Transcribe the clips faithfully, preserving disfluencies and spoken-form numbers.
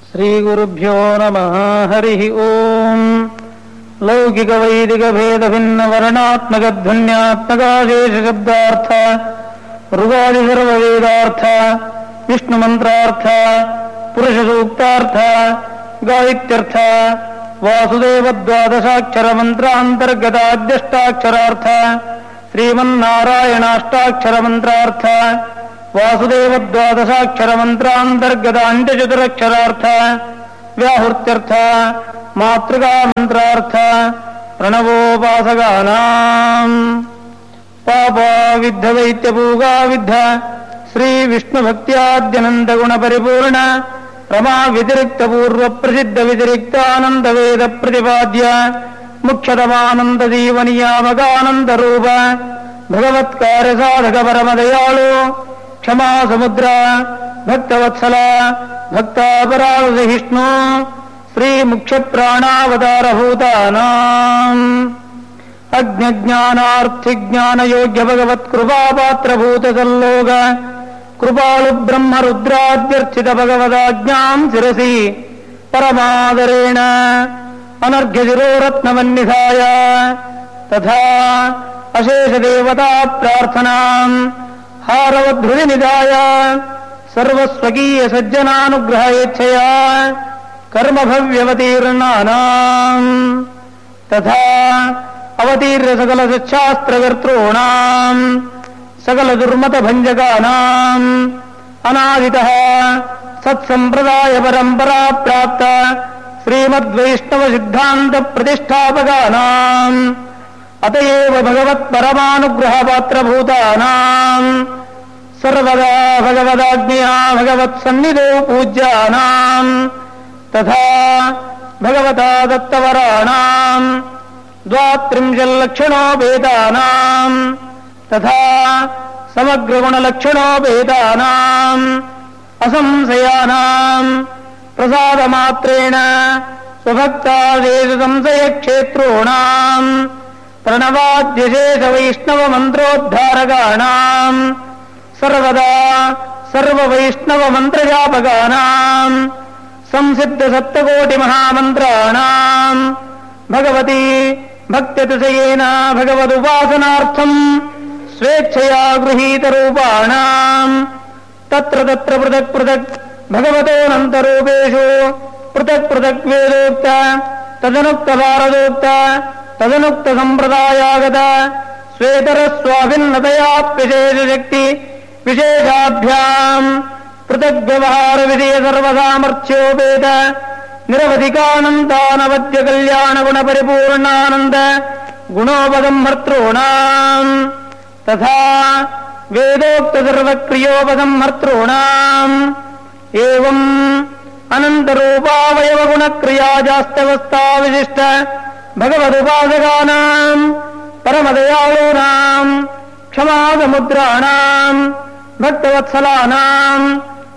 ಶ್ರೀಗುರುಭ್ಯೋ ನಮಃ. ಹರಿ ಓಂ. ಲೌಕಿಕ ವೈದಿಕ ಭೇದ ಭಿನ್ನ ವರ್ಣಾತ್ಮಕ ಧ್ವನ್ಯಾತ್ಮಕಾಶೇಷ ಶಬ್ದಾರ್ಥ ಋಗಾದಿ ಸರ್ವ ವೇದಾರ್ಥ ವಿಷ್ಣು ಮಂತ್ರಾರ್ಥ ಪುರುಷ ಸೂಕ್ತಾರ್ಥ ಗಾಯತ್ಯರ್ಥ ವಾಸುದೇವ ದ್ವಾದಶಾಕ್ಷರ ಮಂತ್ರಾಂತರ್ಗತ ಅಧ್ಯಷ್ಟಾಕ್ಷರಾರ್ಥ ಶ್ರೀಮನ್ನಾರಾಯಣಾಷ್ಟಾಕ್ಷರ ಮಂತ್ರಾರ್ಥ ವಾಸುದೇವ ದ್ವಾದಶಾಕ್ಷರ ಮಂತ್ರಾಂತರ್ಗತ ಅಂತ್ಯಚತುರಕ್ಷರಾರ್ಥ ವ್ಯಾಹೃತ್ಯರ್ಥ ಮಾತೃಕಾ ಮಂತ್ರಾರ್ಥ ಪ್ರಣವೋಪಾಸಗಾನಾಂ ಪಾಪವಿದ್ಧ ದೈತ್ಯಪೂಗಾವಿದ್ಧ ಶ್ರೀ ವಿಷ್ಣು ಭಕ್ತ್ಯಾದ್ಯನಂದ ಗುಣ ಪರಿಪೂರ್ಣ ರಮಾ ವ್ಯತಿರಿಕ್ತ ಪೂರ್ವ ಪ್ರಸಿದ್ಧ ವ್ಯತಿರಿಕ್ತಾನಂದ ವೇದ ಪ್ರತಿಪಾದ್ಯ ಮುಖ್ಯತಮಾನಂದ ಜೀವನಿಯಾಮಕಾನಂದ ರೂಪ ಭಗವತ್ಕಾರ್ಯ ಸಾಧಕ ಪರಮದಯಾಳು ಕ್ಷಮಾ ಸಮುದ್ರ ಭಕ್ತವತ್ಸಲ ಭಕ್ತಾಪರಾಧ ಸಹಿಷ್ಣು ಶ್ರೀ ಮುಖ್ಯ ಪ್ರಾಣಾವತಾರಭೂತಾನಾಂ ಅಜ್ಞಾನಾರ್ಥಿಜ್ಞಾನ ಯೋಗ್ಯ ಭಗವತ್ ಕೃಪಾಪಾತ್ರಭೂತ ಸಲ್ಲೋಕ ಕೃಪಾಳು ಬ್ರಹ್ಮ ರುದ್ರಾದ್ಯರ್ಚಿತ ಭಗವದಾಜ್ಞಾಂ ಶಿರಸಿ ಪರಮಾದರೇಣ ಅನರ್ಘ್ಯ ಶಿರೋರತ್ನವನ್ನಿಧಾಯ ತಥಾ ಅಶೇಷ ದೇವತಾ ಪ್ರಾರ್ಥನಾಂ ಹಾರವಧೃತಿ ನಿಧಾಯ ಸರ್ವಸ್ವಕೀಯ ಸಜ್ಜನಾನುಗ್ರಹ ಯಚ್ಛಯ ಕರ್ಮಭವ್ಯವತೀರ್ಣಾನಾಂ ತಥಾ ಅವತೀರ್ಯ ಸಕಲ ಸಚ್ಛಾಸ್ತ್ರಕರ್ತॄಣಾಂ ಸಕಲ ದುರ್ಮತ ಭಂಜಕಾನಾಂ ಅನಾದಿತಃ ಸತ್ಸಂಪ್ರದಾಯ ಪರಂಪರಾ ಪ್ರಾಪ್ತ ಶ್ರೀಮದ್ವೈಷ್ಣವ ಸಿದ್ಧಾಂತ ಪ್ರತಿಷ್ಠಾಪಕಾನಾಂ ಅತಯೇವ ಭಗವತ್ ಪರಮಾನುಗ್ರಹ ಪಾತ್ರಭೂತಾನಾಂ ಸರ್ವದಾ ಭಗವದಾಜ್ಞೆಯಾ ಭಗವತ್ ಸನ್ನಿಧೋ ಪೂಜ್ಯಾನಾಂ ತಥಾ ಭಗವತಾ ದತ್ತವರಾಣಾಂ ದ್ವಾತ್ರಿಂಶಲ್ಲಕ್ಷಣೋ ಭೇದಾನಾಂ ತಥಾ ಸಮಗ್ರಗುಣಲಕ್ಷಣೋ ಭೇದಾನಾಂ ಅಸಂಶಯಾನಾಂ ಪ್ರಸಾದಮಾತ್ರೇಣ ಸ್ವಭಕ್ತಾದೇಶು ಸಂಶಯ ಕ್ಷೇತ್ರೋಣಾಂ ಪ್ರಣವಾದ್ಯಶೇಷ ವೈಷ್ಣವ ಮಂತ್ರೋದ್ಧಾರಕಾಣಾಂ ಸರ್ವದಾ ಸರ್ವ ವೈಷ್ಣವ ಮಂತ್ರಜಾಪಕಾನಾಂ ಸಂಸಿದ್ಧ ಸಪ್ತಕೋಟಿ ಮಹಾಮಂತ್ರಾಣಾಂ ಭಗವತಿ ಭಕ್ತ್ಯತಿಶಯೇನ ಭಗವದುಪಾಸನಾರ್ಥಂ ಸ್ವೇಚ್ಛಯಾ ಗೃಹೀತ ರೂಪಾಣಾಂ ತತ್ರ ತತ್ರ ಪೃಥಕ್ ಪೃಥಕ್ ಭಗವತೋನಂತರೂಪೇಷು ಪೃಥಕ್ ಪೃಥಕ್ ವೇದೋಕ್ತ ತದನುಕ್ತ ಭಾರದೋಕ್ತ ತದನುಕ್ತ ಸಂಪ್ರದಾಯಾಗತ ಸ್ವೇತರ ಸ್ವಾಭಿನ್ನತಯಾಪ್ಯಶೇಷ ಶಕ್ತಿ ವಿಶೇಷಾಭ್ಯಾಂ ಪೃಥಕ್ ವ್ಯವಹಾರ ವಿಧೇಯ ಸರ್ವಸಾಮರ್ಥ್ಯೋಪೇತ ನಿರವಧಿಕಾನಂದಾನವದ್ಯ ಕಲ್ಯಾಣ ಗುಣ ಪರಿಪೂರ್ಣಾನಂದ ಗುಣೋಪಗಂ ಭರ್ತॄಣಾಂ ತಥಾ ವೇದೋಕ್ತ ಸರ್ವಕ್ರಿಯೋಪಗಂ ಭರ್ತॄಣಾಂ ಏವಂ ಅನಂತರೂಪಾವಯವ ಗುಣಕ್ರಿಯಾಜಾಸ್ತವಸ್ಥಾ ವಿಶಿಷ್ಟ ಭಗವದುಪಾಸಕಾನಾಂ ಪರಮದಯಾಳೂನಾಂ ಕ್ಷಮಾಸಮುದ್ರಾಣಾಂ ಭಕ್ತವತ್ಸಲಾನಾಂ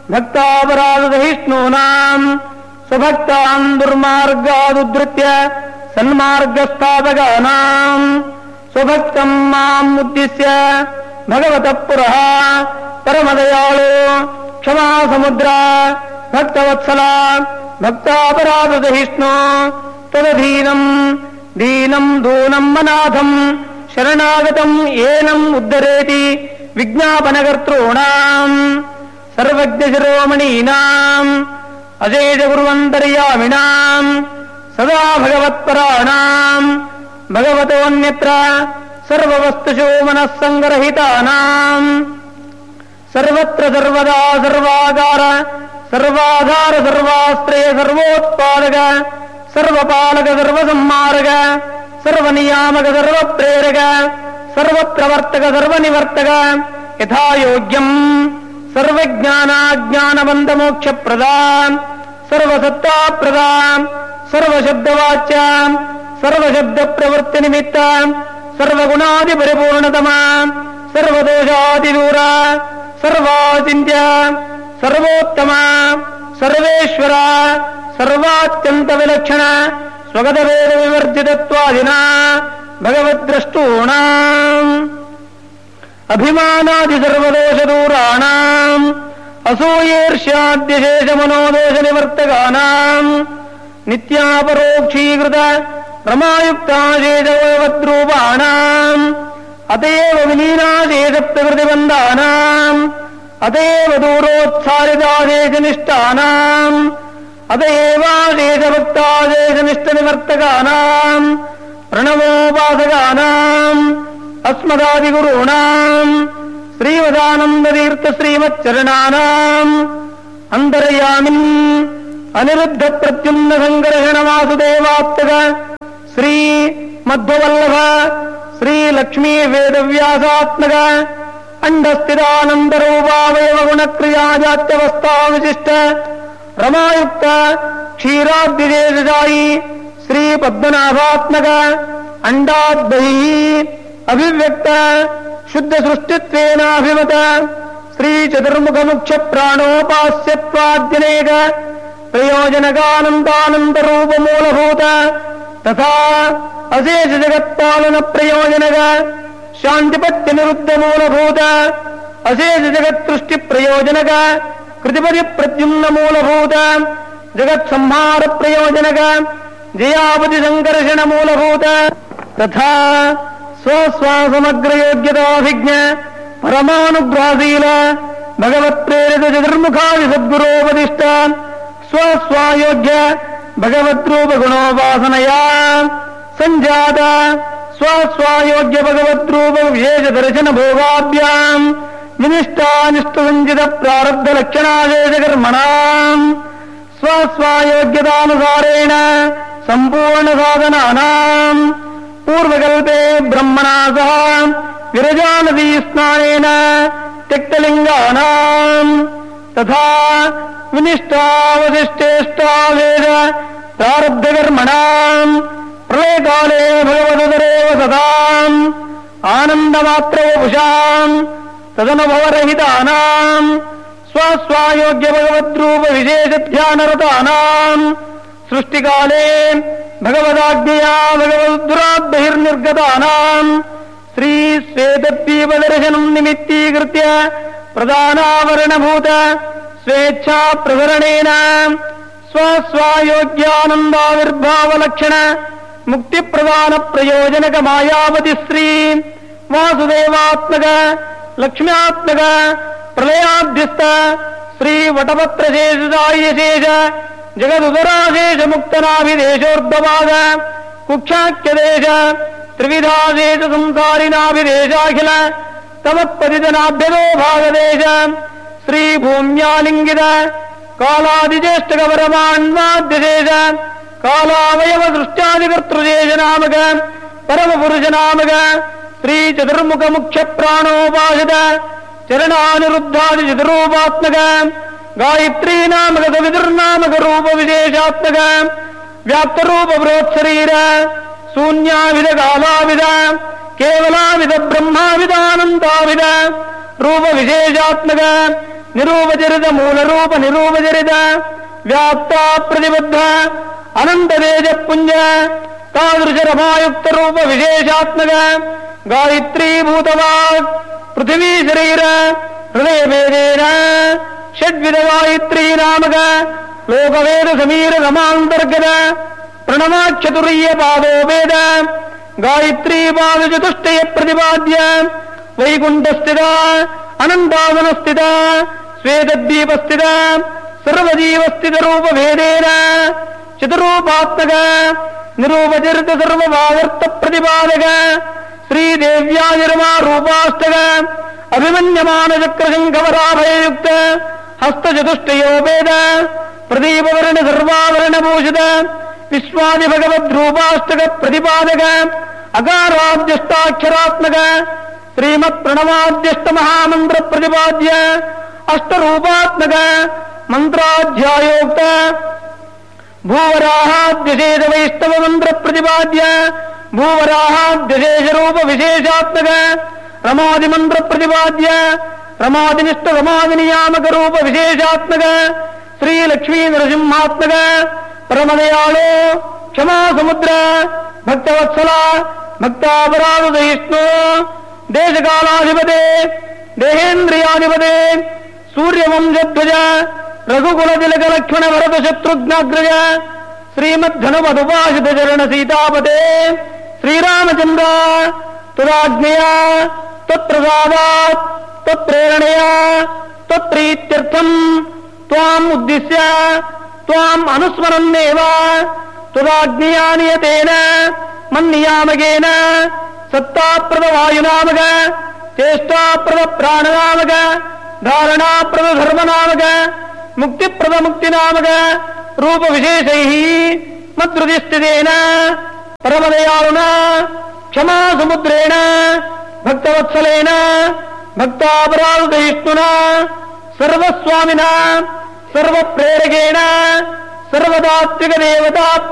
ಭಕ್ತಾಪರಾಧಸಹಿಷ್ಣೂನಾಂ ಸ್ವಭಕ್ತಾನ್ ದುರ್ಮಾರ್ಗಾದುದ್ಧೃತ್ಯ ಸನ್ಮಾರ್ಗಸ್ಥಾಪಕಾನಾಂ ಸ್ವಭಕ್ತಂ ಮಾಂ ಉದ್ದಿಶ್ಯ ಭಗವತಃ ಪುರಃ ಪರಮದಯಾಳು ಕ್ಷಮಾ ಸಮುದ್ರ ಭಕ್ತವತ್ಸಲ ಭಕ್ತಾಪರಾಧಸಹಿಷ್ಣು ತದಧೀನಂ ದೀನಂ ದೂನಂ ಅನಾಥಂ ಶರಣಾಗತಂ ಏನಂ ಉದ್ಧರೇತಿ ವಿಜ್ಞಾಪನಕರ್ತॄಣಾಂ ಸರ್ವಜ್ಞ ಶಿರೋಮಣೀನಾಂ ಅಶೇಷ ಗುರುವಂತರ್ಯಾಮಿಣಾಂ ಸದಾ ಭಗವತ್ಪರಾಣಾಂ ಭಗವತೋನ್ಯತ್ರ ಸರ್ವವಸ್ತುಷು ಮನಸ್ಸಂಗರಹಿತಾನಾಂ ಸರ್ವತ್ರ ಸರ್ವದಾ ಸರ್ವಾಗಾರ ಸರ್ವಾಧಾರ ಸರ್ವಾಶ್ರಯ ಸರ್ವೋತ್ಪಾದಕ ಸರ್ವಪಾಲಕ ಸರ್ವಸಂಹಾರಕ ಸರ್ವನಿಯಾಮಕ ಸರ್ವಪ್ರೇರಕ ಸರ್ವಪ್ರವರ್ತಕ ಸರ್ವನಿವರ್ತಕ ಯಥಾಯೋಗ್ಯಂ ಸರ್ವಜ್ಞಾನಾಜ್ಞಾನಬಂಧಮೋಕ್ಷಪ್ರದಾಂ ಸರ್ವಸತ್ತಾಪ್ರದಾಂ ಸರ್ವಶಬ್ದವಾಚ್ಯಾಂ ಸರ್ವಶಬ್ದಪ್ರವೃತ್ತಿನಿಮಿತ್ತಾಂ ಸರ್ವಗುಣಾದಿಪರಿಪೂರ್ಣತಮಾಂ ಸರ್ವದೋಷಾದಿದೂರ ಸರ್ವಾಚಿಂತ್ಯ ಸರ್ವೋತ್ತಮ ಸರ್ವೇಶ್ವರ ಸರ್ವಾತ್ಯಂತ ವಿಲಕ್ಷಣ ಸ್ವಗತವೇದ ವಿವರ್ಜಿತತ್ವಾದಿನ ಭಗವದ್ದ್ರಷ್ಟೂಣಾಂ ಅಭಿಮಾನಾದಿ ಸರ್ವದೋಷದೂರಾಣಾಂ ಅಸೂಯೇರ್ಷ್ಯಾದ್ಯಶೇಷ ಮನೋದೋಷ ನಿವರ್ತಕಾನಾಂ ನಿತ್ಯಾಪರೋಕ್ಷೀಕೃತ ರಮಾಯುಕ್ತಾಶೇಷವದ್ರೂಪಾಣಾಂ ಅತೇವ ವಿಲೀನಾಶೇಷ ಪ್ರಕೃತಿಬಂಧಾನಾಂ ಅತೇವ ದೂರೋತ್ಸಾರಿತಾಶೇಷನಿಷ್ಠಾನಾಂ ಅತೇವಾಶೇಷಭಕ್ತಾಶೇಷನಿಷ್ಠನಿವರ್ತಕಾನಾಂ ಪ್ರಣವೋಪಾಸಕಾನಾಂ ಅಸ್ಮದಾದಿಗುರುಣಾಂ ಶ್ರೀಮದಾನಂದತೀರ್ಥ ಶ್ರೀಮಚ್ಚರಣಾನಾಂ ಅಂತರ್ಯಾಮಿನ್ ಅನಿರುದ್ಧ ಪ್ರತ್ಯುಮ್ನ ಸಂಕರ್ಷಣ ವಾಸುದೇವಾತ್ಮಕ ಶ್ರೀ ಮಧ್ವವಲ್ಲಭ ಶ್ರೀ ಲಕ್ಷ್ಮೀ ವೇದವ್ಯಾಸಾತ್ಮಕ ಅಂಡಸ್ಥಿತಾನಂದರೂಪಾವಯವ ಗುಣಕ್ರಿಯಾಜಾತ್ಯವಸ್ಥಾ ವಿಶಿಷ್ಟ ರಮಾಯುಕ್ತ ಕ್ಷೀರಾಬ್ಧಿದೇಶಾಯಿ ಶ್ರೀ ಪದ್ಮನಾಭಾತ್ಮಕ ಅಂಡಾದ್ಬಹಿ ಅಭಿವ್ಯಕ್ತ ಶುದ್ಧ ಸೃಷ್ಟಿತ್ವೇನಾಭಿಮತ ಶ್ರೀ ಚತುರ್ಮುಖ ಮುಖ್ಯ ಪ್ರಾಣೋಪಾಸ್ಯತ್ವಾದ್ಯನೇಕ ಪ್ರಯೋಜನಕಾನಂದಾನಂದ ರೂಪ ಮೂಲಭೂತ ತಥಾ ಅಶೇಷ ಜಗತ್ಪಾಲನ ಪ್ರಯೋಜನಕ ಶಾಂತಿಪತ್ಯ ನಿರುದ್ಧ ಮೂಲಭೂತ ಅಶೇಷ ಜಗತ್ಸೃಷ್ಟಿ ಪ್ರಯೋಜನಕ ಕೃತಿಪದಿ ಪ್ರದ್ಯುಮ್ನ ಮೂಲಭೂತ ಜಗತ್ ಸಂಹಾರ ಪ್ರಯೋಜನಕ ಜಯಾಪತಿ ಸಂಕರ್ಷಣ ಮೂಲಭೂತ ತಥಾ ಸ್ವಸ್ವಾಸಮಗ್ರ ಯೋಗ್ಯತಾಭಿಜ್ಞ ಪರಮಾನುಗ್ರಹಶೀಲ ಭಗವತ್ ಪ್ರೇರಿತ ಚತುರ್ಮುಖಾದಿ ಸದ್ಗುರೋಪದಿಷ್ಟ ಸ್ವಸ್ವಾಯೋಗ್ಯ ಭಗವದ್ರೂಪ ಗುಣೋಪಾಸನಯ ಸಂಜಾತ ಸ್ವಸ್ವಾಯೋಗ್ಯ ಭಗವದ್ರೂಪ ವಿಶೇಷ ದರ್ಶನ ಭೋಗಾಭ್ಯಾಂ ವಿನಿಷ್ಟಾನಿಷ್ಠ ಸಂಚಿತ ಪ್ರಾರಬ್ಧ ಲಕ್ಷಣಾಶೇಷ ಕರ್ಮಣಾಂ ಸ್ವಸ್ವಾಯೋಗ್ಯತಾನುಸಾರೇಣ ಸಂಪೂರ್ಣ ಸಾಧನಾನಾಂ ಪೂರ್ವಕಲ್ಪೆ ಬ್ರಹ್ಮಣಾ ಸಹ ವಿರಜಾನದೀ ಸ್ನಾನೇನ ತ್ಯಕ್ತಲಿಂಗಾನಾಂ ತಥಾ ವಿನಿಷ್ಟಾವಶಿಷ್ಟೇಷ್ಟಾವೇದ ಪ್ರಾರಬ್ಧಕರ್ಮಣಾಂ ಪ್ರಳಯಕಾಲೇ ಭಗವದುದರೇವ ಸದಾಂ ಆನಂದಮಾತ್ರವಪುಷಾಂ ತದನುಭವರಹಿತಾನಾಂ ಸ್ವಸ್ವಾಯೋಗ್ಯ ಭಗವದ್ರೂಪ ವಿಶೇಷ ಧ್ಯಾನರತಾನಾಂ ಸೃಷ್ಟಿಕಾಲೇ ಭಗವದಾಜ್ಞೆಯಾ ಭಗವದ್ದುರಾದ್ಬಹಿರ್ನಿರ್ಗತಾನಾಂ ಶ್ರೀ ಶ್ವೇತದ್ವೀಪದರ್ಶನಂ ನಿಮಿತ್ತೀಕೃತ್ಯ ಪ್ರಧಾನಾವರಣಭೂತ ಸ್ವೇಚ್ಛಾ ಪ್ರಸರಣೇನ ಸ್ವಸ್ವಾಯೋಗ್ಯಾನಂದಾವಿರ್ಭಾವಲಕ್ಷಣ ಮುಕ್ತಿಪ್ರದಾನ ಪ್ರಯೋಜನಕ ಮಾಯಾವತಿ ಶ್ರೀ ವಾಸುದೇವಾತ್ಮಕ ಲಕ್ಷ್ಮ್ಯಾತ್ಮಕ ಪ್ರಳಯಾಧ್ಯಸ್ಥ ಶ್ರೀ ವಟಪತ್ರಶೇಷಾಯಶೇಷ ಜಗದುದರಾಶೇಷ ಮುಕ್ತನಾಭಿದೇಶೋರ್ಧವಾದ ಕುಕ್ಷಾಖ್ಯದೇಶ ತ್ರಿವಿಧಾದೇಶ ಸಂಸಾರಿನಾಭಿದೇಶಾಖಿಲ ತಮತ್ಪತಿತನಾಭ್ಯದೋ ಭಾಗದೇಶ ಶ್ರೀ ಭೂಮ್ಯಾಲಿಂಗಿತ ಕಾಲಾದಿಜ್ಯೇಷ್ಠಗವರಮಾನ್ವಾದ್ಯಶೇಷ ಕಾಲಾವಯವ ದೃಷ್ಟ್ಯಾದಿಕರ್ತೃಶೇಷ ನಾಮಕ ಪರಮಪುರುಷ ನಾಮಕ ಶ್ರೀ ಚತುರ್ಮುಖ ಮುಖ್ಯ ಪ್ರಾಣೋಪಾಸಿತ ಚರಣಾನಿರುದ್ಧಾದಿ ಚತುರೂಪಾತ್ಮಕ ಗಾಯತ್ರೀ ನಾಮಕ ಸವಿದುರ್ನಾಮಕ ರೂಪ ವಿಶೇಷಾತ್ಮಕ ವ್ಯಾಪ್ತರೂಪ ಬೃಹತ್ಶರೀರ ಶೂನ್ಯಾವಿಧ ಕಾಲಾವಿಧ ಕೇವಲಾವಿಧ ಬ್ರಹ್ಮಾವಿಧಾನಂತಾವಿಧ ರೂಪ ವಿಶೇಷಾತ್ಮಕ ನಿರೂಪಚರಿತ ಮೂಲರೂಪ ನಿರೂಪಚರಿತ ವ್ಯಾಪ್ತ ಪ್ರತಿಬದ್ಧ ಅನಂತ ತೇಜ ಪುಂಜ ತಾದೃಶ ರಮಾಯುಕ್ತ ರೂಪ ವಿಶೇಷಾತ್ಮಕ ಗಾಯತ್ರೀ ಭೂತವಾಗ್ ಪೃಥಿವೀ ಶರೀರ ಹೃದಯ ಭೇದೇನ ಷಡ್ವಿಧ ಗಾಯತ್ರೀ ನಾಮಕ ಲೋಕವೇದ ಸಮೀರ ರಮಾಂತರ್ಗತ ಪ್ರಣಮಾಕ್ಷತುರ್ಯ ಪಾದೋವೇದ ಗಾಯತ್ರೀ ಪಾದ ಚತುಷ್ಟಯ ಪ್ರತಿಪಾದ್ಯ ವೈಕುಂಠಸ್ಥಿತ ಅನಂತಾಸನಸ್ಥಿತ ಶ್ವೇತದ್ವೀಪಸ್ಥಿತ ಸರ್ವಜೀವಸ್ಥಿತ ರೂಪ ಭೇದೇನ ಚತುರೂಪಾತ್ಮಕ ನಿರೂಪಚರಿತ ಸರ್ವಭಾವರ್ಥ ಪ್ರತಿಪಾದಕ ಶ್ರೀದೇವ್ಯಾನಿರ್ಮಾ ರೂಪಾಷ್ಟಕ ಅಭಿಮನ್ಯಮಾನ ಚಕ್ರಶಂಖವರಾಭಯಯುಕ್ತ ಹಸ್ತಚತುಷ್ಟಯೋಪೇದ ಪ್ರದೀಪವರ್ಣ ಸರ್ವಾವರಣ ಭೂಷಿತ ವಿಶ್ವಾದಿ ಭಗವದ್ರೂಪಾಷ್ಟಕ ಪ್ರತಿಪಾದಕ ಅಕಾರಾದ್ಯಷ್ಟಾಕ್ಷರಾತ್ಮಕ ಶ್ರೀಮತ್ ಪ್ರಣವಾದ್ಯಷ್ಟ ಮಹಾಮಂತ್ರ ಪ್ರತಿಪಾದ್ಯ ಅಷ್ಟರೂಪಾತ್ಮಕ ಮಂತ್ರಾಧ್ಯಾಯೋಕ್ತ ಭೂವರಾಹಾದ್ಯಶೇಷ ವೈಷ್ಣವ ಮಂತ್ರ ಪ್ರತಿಪಾದ್ಯ ಭೂವರಾಹಾದ್ಯಶೇಷ ರೂಪ ವಿಶೇಷಾತ್ಮಕ ರಮಾದಿ ಮಂತ್ರ ಪ್ರತಿಪಾದ್ಯ ರಮಾದಿನಿಷ್ಠ ರಮಾದಿ ನಿಯಾಮಕ ರೂಪ ವಿಶೇಷಾತ್ಮಕ ಶ್ರೀ ಲಕ್ಷ್ಮೀ ನರಸಿಂಹಾತ್ಮಕ ಪರಮದಯಾಳು ಕ್ಷಮಾ ಸಮುದ್ರ ಭಕ್ತವತ್ಸಲ ಭಕ್ತಾಪರಾಧ ಸಹಿಷ್ಣು ದೇಶಕಾಲಾಧಿಪತೆ ದೇಹೇಂದ್ರಿಯಾಧಿಪತೆ ಸೂರ್ಯವಂಶಧ್ವಜ ರಘುಕುಲ ತಿಲಕ ಲಕ್ಷ್ಮಣ ಭರತ ಶತ್ರುಘ್ನಾಗ್ರಜ ಶ್ರೀಮದ್ಧನುಮಧುಪಾಶಿತ ಚರಣ ಸೀತಾಪತೆ ಶ್ರೀರಾಮಚಂದ್ರ ತುರಾಜ್ಞೆಯ ತತ್ಪ್ರಸಾದಾತ್ ತತ್ಪ್ರೇರಣೆಯ ತತ್ಪ್ರೀತ್ಯರ್ಥಂ ತ್ವಾಂ ಉದ್ದಿಶ್ಯ ತ್ವಾಂ ಅನುಸ್ಮರನ್ನೇವ ತುರಾಜ್ಞೆಯಾ ನಿಯತೇನ ಮನ್ನಿಯಾಮಕೇನ ಸತ್ತಾಪ್ರದ ವಾಯುನಾಮಕ ಚೇಷ್ಟಾಪ್ರದ ಪ್ರಾಣನಾಮಕ ಧಾರಣಾಪ್ರದ ಧರ್ಮನಾಮಕ ಮುಕ್ತಿಪ್ರದ ಮುಕ್ತಿನಾಮಕ ರೂಪ ವಿಶೇಷೈ ಮದ್ರುದಿಸ್ಥಿತೇನ ಪರಮದಯಾಳುನ ಕ್ಷಮಾ ಸಮುದ್ರೇಣ ಭಕ್ತವತ್ಸಲೇನ ಭಕ್ತಾಪರಾಧಯಿಷ್ಣುನ ಸರ್ವಸ್ವಾಮಿನ ಸರ್ವಪ್ರೇರಕೇಣ ಸರ್ವದಾತ್ವಿಕ ದೇವತಾ